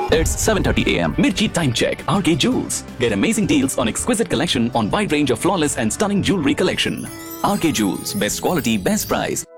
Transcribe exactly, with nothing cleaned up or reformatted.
It's seven thirty a m. Mirchi time check. R K Jewels. Get amazing deals on exquisite collection on wide range of flawless and stunning jewelry collection. R K Jewels. Best quality, best price.